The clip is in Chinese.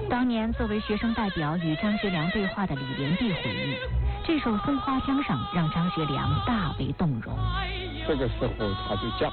当年作为学生代表与张学良对话的李连璧回忆，这首《松花江上》让张学良大为动容。 这个时候他就讲